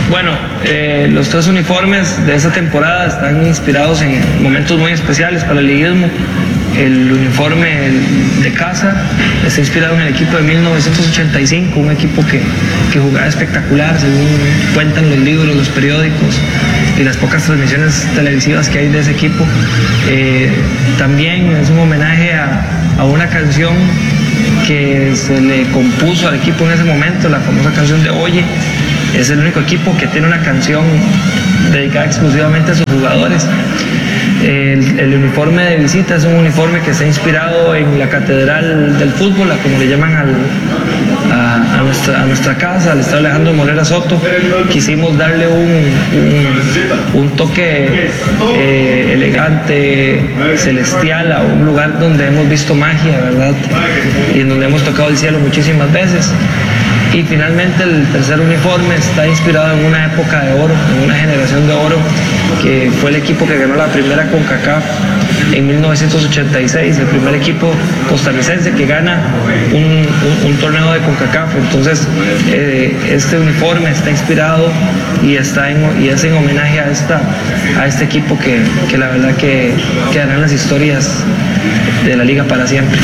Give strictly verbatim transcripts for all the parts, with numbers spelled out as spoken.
Bueno, eh, los tres uniformes de esta temporada están inspirados en momentos muy especiales para el liguismo. El uniforme de casa está inspirado en el equipo de mil novecientos ochenta y cinco, un equipo que, que jugaba espectacular, según cuentan los libros, los periódicos y las pocas transmisiones televisivas que hay de ese equipo. Eh, también es un homenaje a, a una canción que se le compuso al equipo en ese momento, la famosa canción de Oye. Es el único equipo que tiene una canción dedicada exclusivamente a sus jugadores. El, el uniforme de visita es un uniforme que está inspirado en la catedral del fútbol, a como le llaman al, a, a, nuestra, a nuestra casa, al estadio Alejandro Morera Soto. Quisimos darle un, un, un toque eh, elegante, celestial a un lugar donde hemos visto magia, ¿verdad? Y en donde hemos tocado el cielo muchísimas veces. Y finalmente el tercer uniforme está inspirado en una época de oro, en una generación de oro, que fue el equipo que ganó la primera CONCACAF en mil novecientos ochenta y seis, el primer equipo costarricense que gana un, un, un torneo de CONCACAF. Entonces eh, este uniforme está inspirado y, está en, y es en homenaje a, esta, a este equipo que, que la verdad que quedarán las historias de la liga para siempre.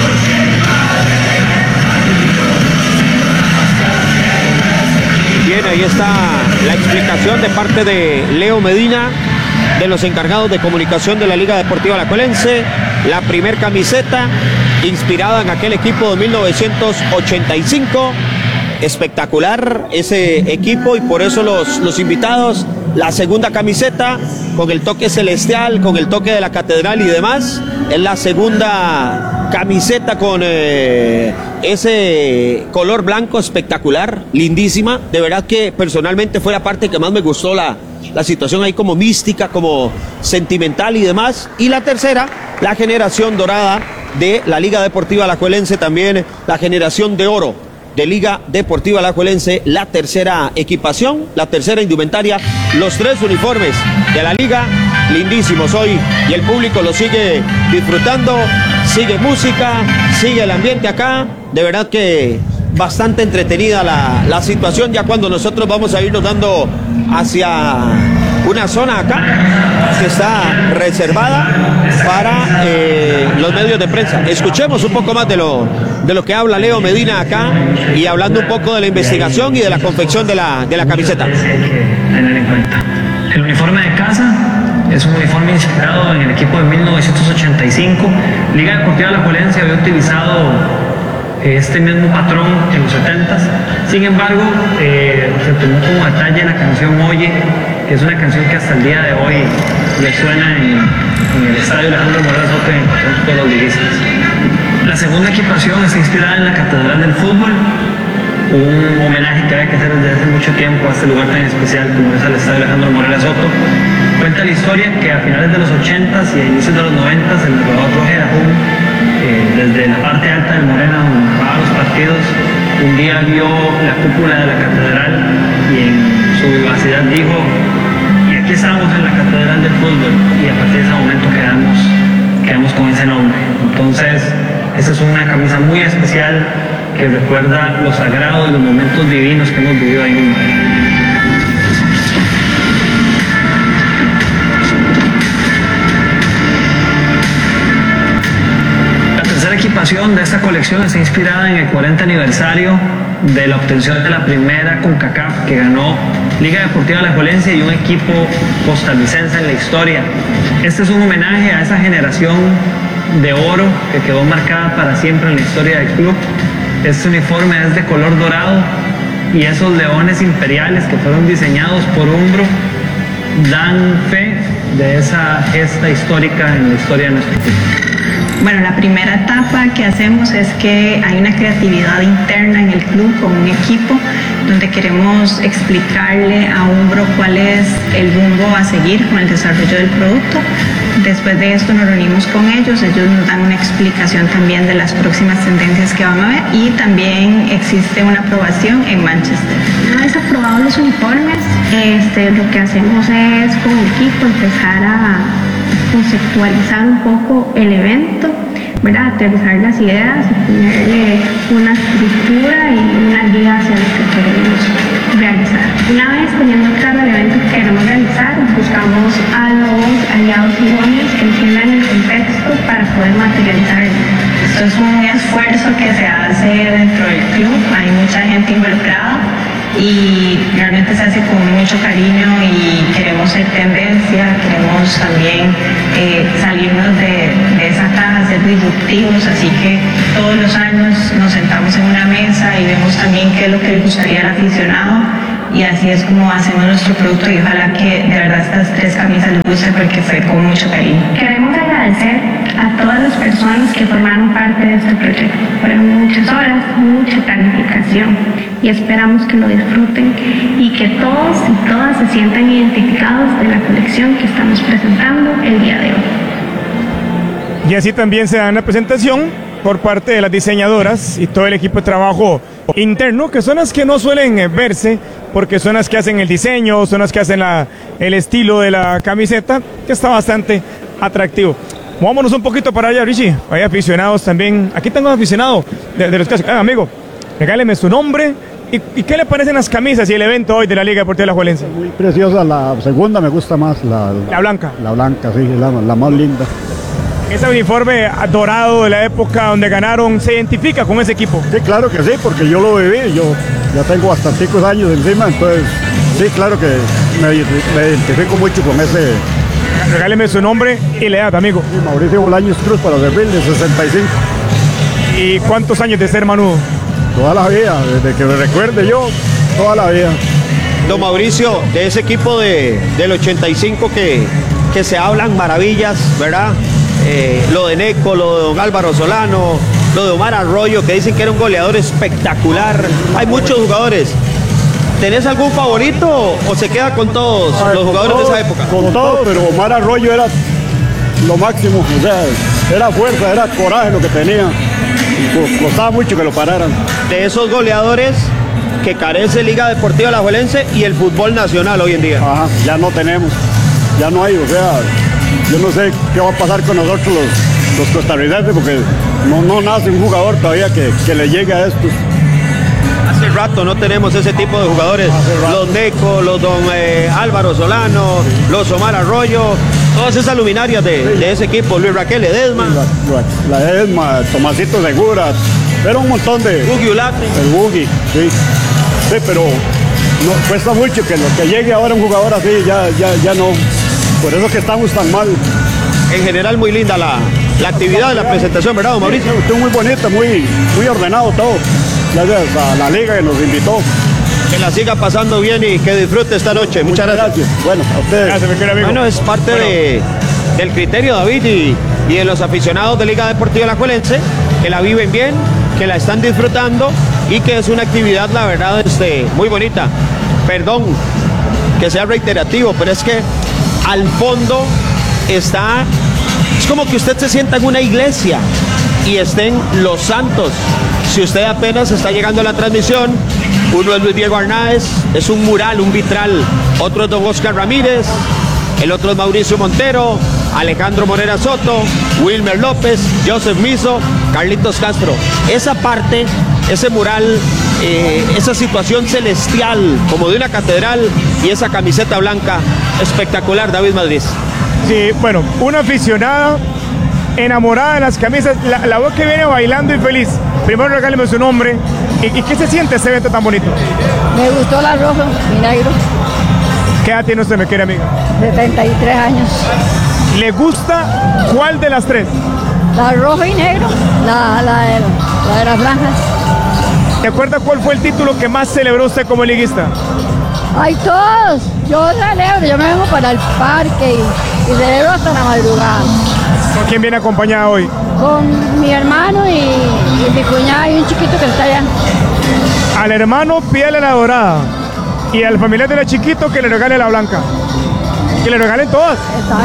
Bien, ahí está la explicación de parte de Leo Medina, de los encargados de comunicación de la Liga Deportiva Alajuelense. La primer camiseta inspirada en aquel equipo de mil novecientos ochenta y cinco. Espectacular ese equipo y por eso los, los invitados. La segunda camiseta con el toque celestial, con el toque de la catedral y demás. Es la segunda camiseta con eh, ese color blanco espectacular, lindísima. De verdad que personalmente fue la parte que más me gustó, la, la situación ahí como mística, como sentimental y demás. Y la tercera, la generación dorada de la Liga Deportiva Alajuelense, también la generación de oro de Liga Deportiva Alajuelense, la tercera equipación, la tercera indumentaria, los tres uniformes de la Liga, lindísimos hoy, y el público lo sigue disfrutando, sigue música, sigue el ambiente acá, de verdad que bastante entretenida la, la situación, ya cuando nosotros vamos a irnos dando hacia una zona acá que está reservada para eh, los medios de prensa. Escuchemos un poco más de lo, de lo que habla Leo Medina acá y hablando un poco de la investigación y de la confección de la, de la camiseta. Tener en cuenta. El uniforme de casa es un uniforme inspirado en el equipo de mil novecientos ochenta y cinco. Liga Deportiva Alajuelense había utilizado este mismo patrón en los setentas. Sin embargo, eh, se tomó como detalle la canción Oye, que es una canción que hasta el día de hoy le suena en, en el estadio Alejandro Morera Soto en todos los liguistas. La segunda equipación está inspirada en la catedral del fútbol, un homenaje que había que hacer desde hace mucho tiempo a este lugar tan especial como es el estadio Alejandro Morera Soto. Cuenta la historia que a finales de los ochentas y a inicios de los noventas el jugador Roger Ajún, eh, desde la parte alta del Morena donde jugaba los partidos, un día vio la cúpula de la catedral y en su vivacidad dijo: y aquí estamos en la catedral del fútbol, y a partir de ese momento quedamos, quedamos con ese nombre. Entonces esta es una camisa muy especial que recuerda lo sagrado y los momentos divinos que hemos vivido ahí en Morena. Equipación de esta colección está inspirada en el cuarenta aniversario de la obtención de la primera CONCACAF que ganó Liga Deportiva Alajuelense y un equipo costarricense en la historia. Este es un homenaje a esa generación de oro que quedó marcada para siempre en la historia del club. Este uniforme es de color dorado y esos leones imperiales que fueron diseñados por Umbro dan fe de esa gesta histórica en la historia de nuestro club. Bueno, la primera etapa que hacemos es que hay una creatividad interna en el club con un equipo donde queremos explicarle a Umbro cuál es el rumbo a seguir con el desarrollo del producto. Después de esto nos reunimos con ellos, ellos nos dan una explicación también de las próximas tendencias que van a ver y también existe una aprobación en Manchester. Una vez aprobados los uniformes, este, lo que hacemos es con el equipo empezar a conceptualizar un poco el evento, ¿verdad? Aterrizar las ideas y ponerle una estructura y una guía hacia lo que queremos realizar. Una vez teniendo situaciones que entiendan el contexto para poder materializarlo. Esto es un esfuerzo que se hace dentro del club, hay mucha gente involucrada y realmente se hace con mucho cariño y queremos ser tendencia, queremos también eh, salirnos de, de esa caja, ser disruptivos, así que todos los años nos sentamos en una mesa y vemos también qué es lo que le gustaría al aficionado y así es como hacemos nuestro producto y ojalá que de verdad estas tres camisas les gusten porque fue con mucho cariño. Queremos agradecer a todas las personas que formaron parte de este proyecto. Fueron muchas horas, mucha planificación y esperamos que lo disfruten y que todos y todas se sientan identificados de la colección que estamos presentando el día de hoy. Y así también se da una presentación por parte de las diseñadoras y todo el equipo de trabajo interno, que son las que no suelen verse, porque son las que hacen el diseño, son las que hacen la, el estilo de la camiseta, que está bastante atractivo. Vámonos un poquito para allá, Richie. Hay aficionados también. Aquí tengo un aficionado de, de los casos. Ah, amigo, regáleme su nombre. ¿Y, ¿Y qué le parecen las camisas y el evento hoy de la Liga Deportiva Alajuelense? Muy preciosa, la segunda me gusta más. La, la, la blanca. La blanca, sí, la, la más linda. Ese uniforme dorado de la época donde ganaron, ¿se identifica con ese equipo? Sí, claro que sí, porque yo lo viví, yo ya tengo bastanticos años encima, entonces sí, claro que me, me identifico mucho con ese. Regáleme su nombre y la edad, amigo. Sí, Mauricio Bolaños Cruz, para servirle, sesenta y cinco. ¿Y cuántos años de ser manudo? Toda la vida, desde que me recuerde yo, toda la vida. Don Mauricio, de ese equipo de, del ochenta y cinco que, que se hablan maravillas, ¿verdad? Eh, lo de Neco, lo de don Álvaro Solano, lo de Omar Arroyo, que dicen que era un goleador espectacular. Hay muchos jugadores. ¿Tenés algún favorito o se queda con todos ver, los jugadores todo, de esa época? Con todos, pero Omar Arroyo era lo máximo, o sea, era fuerza, era coraje lo que tenía. Costaba mucho que lo pararan. De esos goleadores que carece Liga Deportiva Alajuelense y el fútbol nacional hoy en día. Ajá, ya no tenemos, ya no hay, o sea, yo no sé qué va a pasar con nosotros los, los costarricenses, porque no, no nace un jugador todavía que, que le llegue a estos. Hace rato no tenemos ese tipo de jugadores, los Neco, los don eh, Álvaro Solano, los Omar Arroyo, todas esas luminarias de, sí. de ese equipo, Luis Raquel Ledesma. La, la Ledesma, Tomasito Segura, era un montón de... Buggy Ulate. El Buggy, sí. Sí, pero no, cuesta mucho que, lo, que llegue ahora un jugador así, ya, ya, ya no. Por eso que estamos tan mal. En general muy linda la, la actividad de la presentación, ¿verdad, don Mauricio? Sí, muy bonita, muy, muy ordenado todo. Gracias a la liga que nos invitó. Que la siga pasando bien y que disfrute esta noche. Muchas, Muchas gracias. gracias. Bueno, a ustedes. Gracias, mi querido amigo. Bueno, es parte bueno. de, del criterio, David, y, y de los aficionados de Liga Deportiva Alajuelense, que la viven bien, que la están disfrutando y que es una actividad, la verdad, este, muy bonita. Perdón que sea reiterativo, pero es que al fondo está, es como que usted se sienta en una iglesia y estén los santos. Si usted apenas está llegando a la transmisión, uno es Luis Diego Arnáez, es un mural, un vitral, otro es don Oscar Ramírez, el otro es Mauricio Montero, Alejandro Morera Soto, Wilmer López, Joseph Miso, Carlitos Castro. Esa parte, ese mural, eh, esa situación celestial como de una catedral y esa camiseta blanca espectacular, David Madrid. Sí, bueno, una aficionada enamorada de las camisas, la, la voz que viene bailando y feliz. Primero regáleme su nombre. ¿Y, y qué se siente este evento tan bonito? Me gustó la roja y negro. ¿Qué edad tiene usted, mi querida amiga? setenta y tres años. ¿Le gusta cuál de las tres? La roja y negro, la, la, de, la de las franjas. ¿Te acuerdas cuál fue el título que más celebró usted como liguista? ¡Ay, todos! Yo celebro, yo me vengo para el parque y, y celebro hasta la madrugada. ¿Con quién viene acompañada hoy? Con mi hermano y, y mi cuñada y un chiquito que está allá. Al hermano pídale la dorada y al familiar de la chiquito que le regale la blanca. Que le regalen todas. Está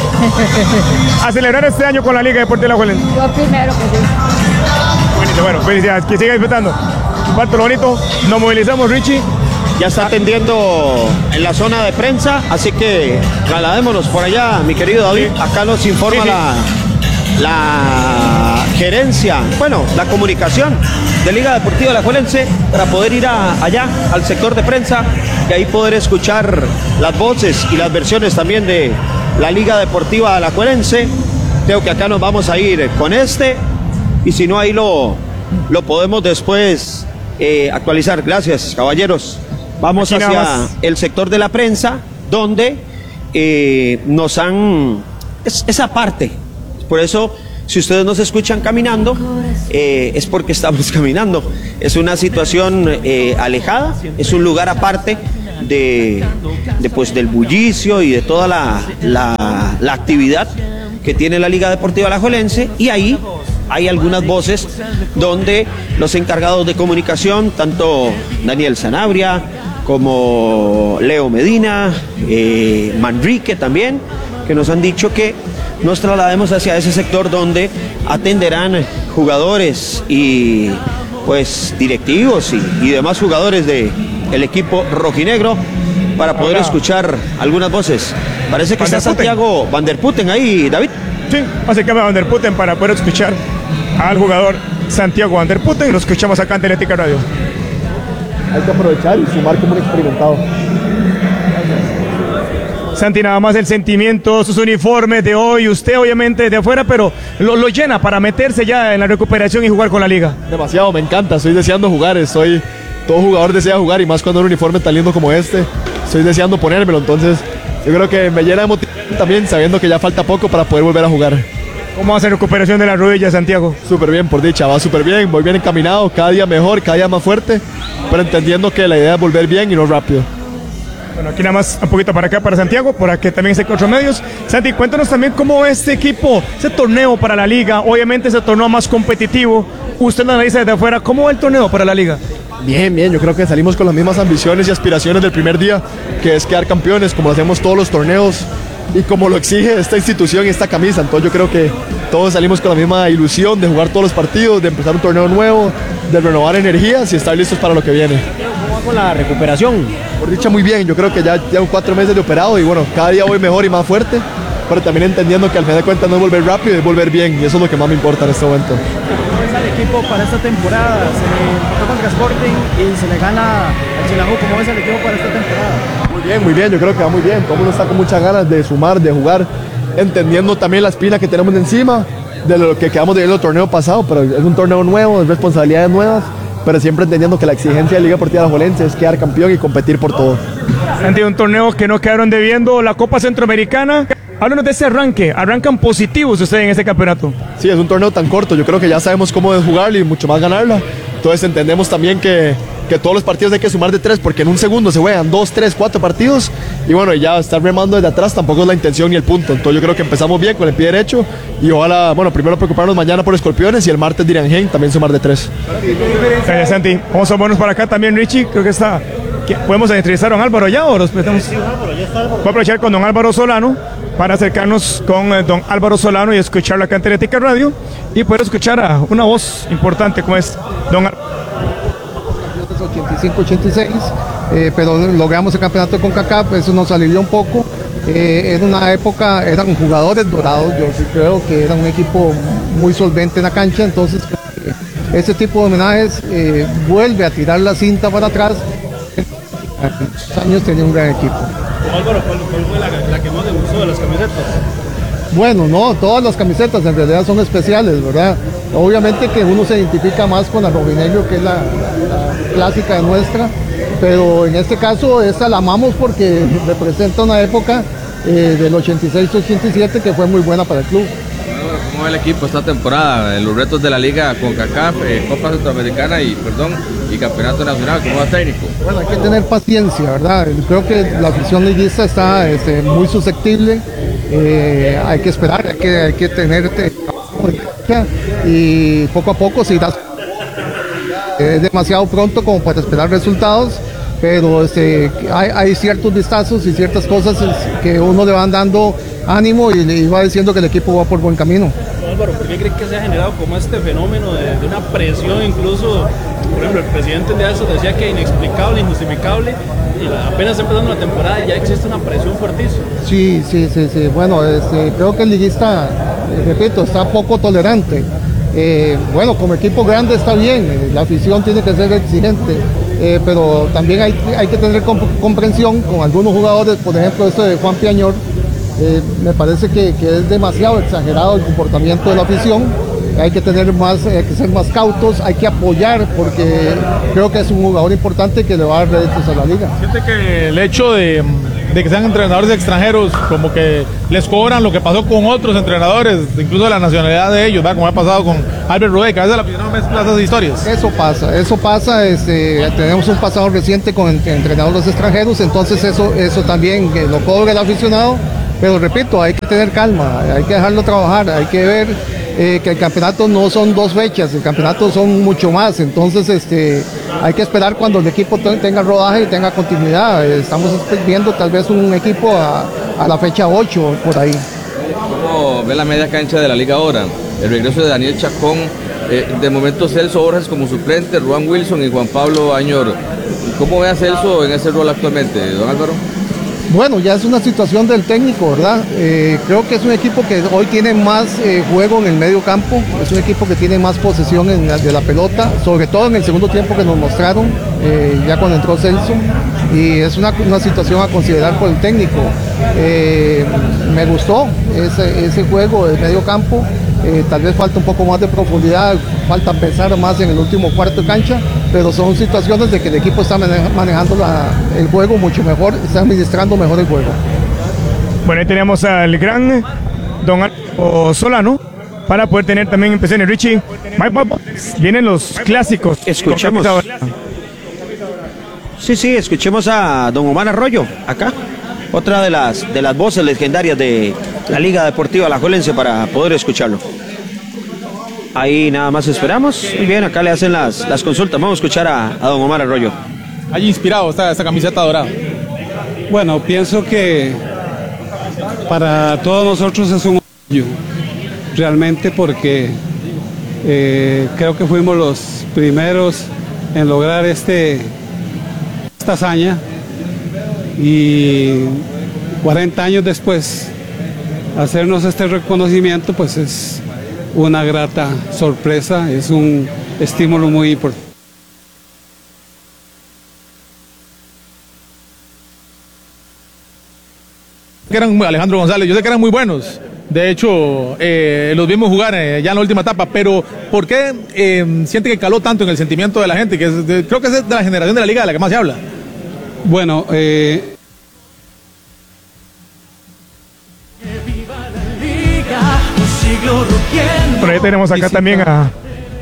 bien. A celebrar este año con la Liga Deportiva Alajuelense. Yo primero que sí. Buenísimo, bueno, felicidades, que siga disfrutando. Cuarto lo bonito, nos movilizamos, Richie. Ya está atendiendo en la zona de prensa, así que trasladémonos por allá, mi querido David. Sí. Acá nos informa sí, sí. La, la gerencia, bueno, la comunicación de Liga Deportiva Alajuelense para poder ir a, allá al sector de prensa y ahí poder escuchar las voces y las versiones también de, la Liga Deportiva Alajuelense. Creo que acá nos vamos a ir con este, y si no ahí lo, lo podemos después eh, actualizar. Gracias, caballeros. Vamos Aquí hacia el sector de la prensa, donde eh, nos han... Es, esa parte, por eso si ustedes nos escuchan caminando, eh, es porque estamos caminando. Es una situación eh, alejada, es un lugar aparte de, de, pues, del bullicio y de toda la, la, la actividad que tiene la Liga Deportiva Alajuelense, y ahí hay algunas voces donde los encargados de comunicación, tanto Daniel Sanabria como Leo Medina, eh, Manrique también, que nos han dicho que nos traslademos hacia ese sector donde atenderán jugadores y pues directivos y, y demás jugadores del equipo rojinegro para poder Hola. escuchar algunas voces. Parece que Van der está Putten. Santiago Van der Putten ahí, David. Sí, así que Van der Putten para poder escuchar al jugador Santiago Van der Putten, y lo escuchamos acá en Teletica Radio. Hay que aprovechar y sumar como un experimentado. Santi, nada más el sentimiento, sus uniformes de hoy, usted obviamente de afuera, pero lo, lo llena para meterse ya en la recuperación y jugar con la liga. Demasiado, me encanta, estoy deseando jugar, estoy, todo jugador desea jugar, y más cuando un uniforme tan lindo como este, estoy deseando ponérmelo, entonces yo creo que me llena de motivación también, sabiendo que ya falta poco para poder volver a jugar. ¿Cómo hace recuperación de la rodilla, Santiago? Súper bien, por dicha, va súper bien, voy bien encaminado, cada día mejor, cada día más fuerte, pero entendiendo que la idea es volver bien y no rápido. Bueno, aquí nada más un poquito para acá, para Santiago, por aquí también se otros medios. Santi, cuéntanos también cómo este equipo, ese torneo para la liga, obviamente ese torneo más competitivo, usted lo analiza desde afuera, ¿cómo va el torneo para la liga? Bien, bien, yo creo que salimos con las mismas ambiciones y aspiraciones del primer día, que es quedar campeones, como lo hacemos todos los torneos y como lo exige esta institución y esta camisa. Entonces yo creo que todos salimos con la misma ilusión de jugar todos los partidos, de empezar un torneo nuevo, de renovar energías y estar listos para lo que viene. ¿Cómo va con la recuperación? Por dicha muy bien, yo creo que ya llevo cuatro meses de operado y bueno, cada día voy mejor y más fuerte, pero también entendiendo que al final de cuentas no es volver rápido, es volver bien, y eso es lo que más me importa en este momento. ¿Cómo está el equipo para esta temporada? Se le empató contra Sporting y se le gana al Chilajú. ¿Cómo es el equipo para esta temporada? Muy bien, muy bien, yo creo que va muy bien, todo el mundo está con muchas ganas de sumar, de jugar, entendiendo también la espina que tenemos de encima, de lo que quedamos de ver el torneo pasado, pero es un torneo nuevo, es responsabilidades nuevas, pero siempre entendiendo que la exigencia de Liga Deportiva Alajuelense es quedar campeón y competir por todo. Santi, un torneo que no quedaron debiendo, la Copa Centroamericana. Háblanos de ese arranque, arrancan positivos ustedes en ese campeonato. Sí, es un torneo tan corto, yo creo que ya sabemos cómo es jugarlo y mucho más ganarla, entonces entendemos también que, que todos los partidos hay que sumar de tres, porque en un segundo se juegan dos, tres, cuatro partidos, y bueno, ya estar remando desde atrás tampoco es la intención ni el punto, entonces yo creo que empezamos bien con el pie derecho, y ojalá, bueno, primero preocuparnos mañana por Escorpiones, y el martes de Iriangén también sumar de tres. Gracias, Santi. Vamos a ponernos para acá también, Richie, creo que está... ¿Qué? ¿Podemos entrevistar a don Álvaro ya o los prestamos? Voy a aprovechar con don Álvaro Solano para acercarnos con eh, don Álvaro Solano y escucharlo acá en Teletica Radio y poder escuchar a una voz importante como es don Álvaro. ochenta y cinco ochenta y seis, eh, pero logramos el campeonato con CONCACAF, eso nos alivió un poco. Eh, en una época eran jugadores dorados, yo sí creo que era un equipo muy solvente en la cancha, entonces eh, ese tipo de homenajes eh, vuelve a tirar la cinta para atrás. En esos años tenía un gran equipo. Álvaro, ¿cuál, cuál fue la, la que más le gustó de las camisetas? Bueno, no, todas las camisetas en realidad son especiales, ¿verdad? Obviamente que uno se identifica más con la rojinegro, que es la, la clásica de nuestra, pero en este caso esta la amamos porque representa una época eh, del ochenta y seis ochenta y siete que fue muy buena para el club. ¿Cómo va el equipo esta temporada? Los retos de la Liga CONCACAF, eh, Copa Centroamericana y, perdón, y Campeonato Nacional, ¿cómo va técnico? Bueno, hay que tener paciencia, ¿verdad? Creo que la afición liguista está este, muy susceptible, eh, hay que esperar, hay que, hay que tener y poco a poco se irá. Es demasiado pronto como para esperar resultados, pero este, hay, hay ciertos vistazos y ciertas cosas que uno le van dando ánimo y le va diciendo que el equipo va por buen camino. Álvaro, ¿por qué cree que se ha generado como este fenómeno de, de una presión incluso? Por ejemplo, el presidente de eso decía que inexplicable, injustificable, y la, apenas empezando la temporada ya existe una presión fuertísima. Sí, sí, sí, sí. Bueno, este, creo que el liguista, eh, repito, está poco tolerante. Eh, bueno, como equipo grande está bien, eh, la afición tiene que ser exigente, eh, pero también hay, hay que tener comp comprensión con algunos jugadores, por ejemplo, este de Juan Piañor, Eh, me parece que, que es demasiado exagerado el comportamiento de la afición. Hay que tener más, hay que ser más cautos, hay que apoyar, porque creo que es un jugador importante que le va a dar réditos a la liga. Siente que el hecho de, de que sean entrenadores extranjeros, como que les cobran lo que pasó con otros entrenadores, incluso la nacionalidad de ellos, ¿verdad? Como ha pasado con Albert Rudé, que a veces la afición mezcla esas historias. Eso pasa, eso pasa, este, tenemos un pasado reciente con entrenadores extranjeros, entonces eso, eso también que lo cobra el aficionado, pero repito, hay que tener calma, hay que dejarlo trabajar, hay que ver Eh, que el campeonato no son dos fechas, el campeonato son mucho más, entonces este, hay que esperar cuando el equipo tenga rodaje y tenga continuidad. Estamos viendo tal vez un equipo a, a la fecha ocho por ahí. ¿Cómo ve la media cancha de la liga ahora? El regreso de Daniel Chacón, eh, de momento Celso Borges como suplente, Ruan Wilson y Juan Pablo Añor. ¿Cómo ve a Celso en ese rol actualmente, don Álvaro? Bueno, ya es una situación del técnico, ¿verdad? Eh, creo que es un equipo que hoy tiene más eh, juego en el medio campo, es un equipo que tiene más posesión en la, de la pelota, sobre todo en el segundo tiempo que nos mostraron, eh, ya cuando entró Celso, y es una, una situación a considerar por el técnico. Eh, me gustó ese, ese juego del medio campo, eh, tal vez falta un poco más de profundidad, falta pensar más en el último cuarto de cancha, pero son situaciones de que el equipo está manejando la, el juego mucho mejor, está administrando mejor el juego. Bueno, ahí tenemos al gran don Álvaro Solano para poder tener también en P C N Richie. Vienen los clásicos. Escuchemos. Sí, sí, escuchemos a don Omar Arroyo, acá. Otra de las, de las voces legendarias de la Liga Deportiva Alajuelense para poder escucharlo. Ahí nada más esperamos. Muy bien, acá le hacen las, las consultas. Vamos a escuchar a, a don Omar Arroyo. ¿Hay inspirado esta, esta camiseta dorada? Bueno, pienso que para todos nosotros es un orgullo, realmente, porque eh, creo que fuimos los primeros en lograr este, esta hazaña, y cuarenta años después hacernos este reconocimiento pues es una grata sorpresa, es un estímulo muy importante. Que eran Alejandro González, yo sé que eran muy buenos, de hecho eh, los vimos jugar eh, ya en la última etapa, pero ¿por qué eh, siente que caló tanto en el sentimiento de la gente? Que es de, creo que es de la generación de la liga de la que más se habla. Bueno, eh, por ahí tenemos acá también a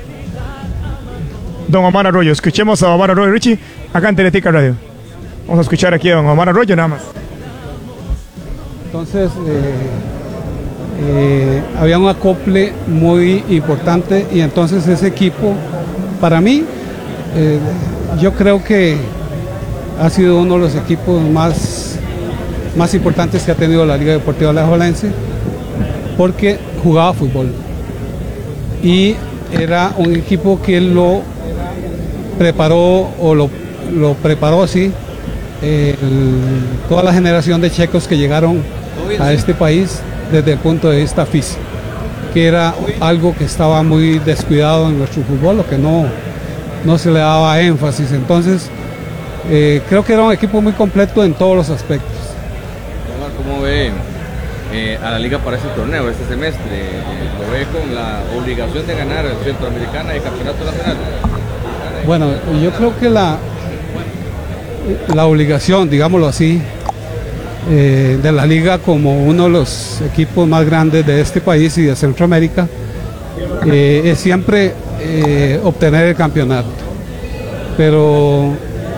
don Omar Arroyo. Escuchemos a Omar Arroyo, Richie, acá en Teletica Radio. Vamos a escuchar aquí a don Omar Arroyo nada más. Entonces, eh, eh, había un acople muy importante, y entonces ese equipo, para mí, eh, yo creo que ha sido uno de los equipos más, más importantes que ha tenido la Liga Deportiva Alajuelense, porque jugaba fútbol y era un equipo que lo preparó o lo, lo preparó así eh, el, toda la generación de checos que llegaron a este país desde el punto de vista físico, que era algo que estaba muy descuidado en nuestro fútbol, o que no, no se le daba énfasis. Entonces eh, creo que era un equipo muy completo en todos los aspectos. ¿Cómo ve eh, a la liga para este torneo, este semestre? Eh, ¿Lo ve con la obligación de ganar el Centroamericana y el Campeonato Nacional? Bueno, yo creo que la, la obligación, digámoslo así, eh, de la liga como uno de los equipos más grandes de este país y de Centroamérica, eh, es siempre eh, obtener el campeonato. Pero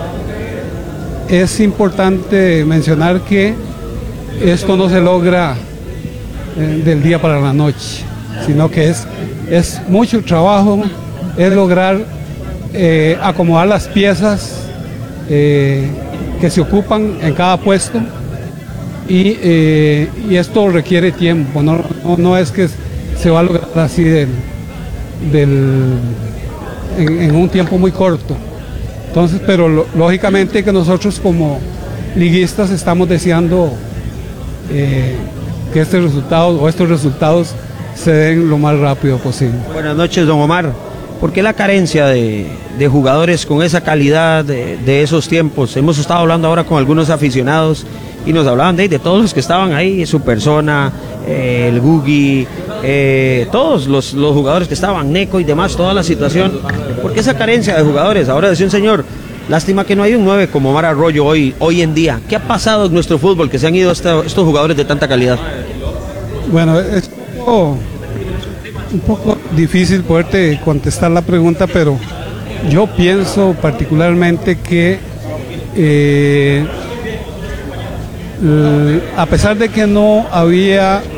es importante mencionar que esto no se logra eh, del día para la noche, sino que es, es mucho trabajo, es lograr eh, acomodar las piezas eh, que se ocupan en cada puesto, y, eh, y esto requiere tiempo, no, no, no es que se va a lograr así del, del, en, en un tiempo muy corto. Entonces, pero lo, lógicamente que nosotros como liguistas estamos deseando eh, que este resultado o estos resultados se den lo más rápido posible. Buenas noches, don Omar. ¿Por qué la carencia de, de jugadores con esa calidad de, de esos tiempos? Hemos estado hablando ahora con algunos aficionados y nos hablaban de, de todos los que estaban ahí, su persona, eh, el Gugi, eh, todos los, los jugadores que estaban, Neco y demás, toda la situación, porque esa carencia de jugadores, ahora decía un señor, lástima que no hay un nueve como Omar Arroyo hoy, hoy en día. ¿Qué ha pasado en nuestro fútbol que se han ido esta, estos jugadores de tanta calidad? Bueno, es un poco, un poco difícil poderte contestar la pregunta, pero yo pienso particularmente que eh, a pesar de que no había